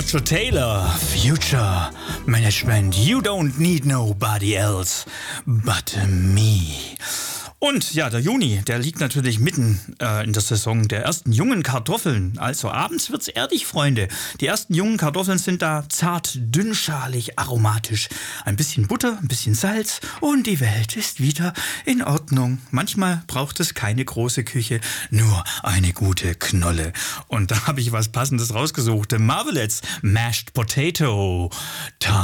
Roger Taylor, Future Management. You don't need nobody else but me. Und ja, der Juni, der liegt natürlich mitten in der Saison der ersten jungen Kartoffeln. Also abends wird's erdig, Freunde. Die ersten jungen Kartoffeln sind da zart, dünnschalig, aromatisch. Ein bisschen Butter, ein bisschen Salz und die Welt ist wieder in Ordnung. Manchmal braucht es keine große Küche, nur eine gute Knolle. Und da habe ich was Passendes rausgesucht. The Marvelettes, Mashed Potato Time.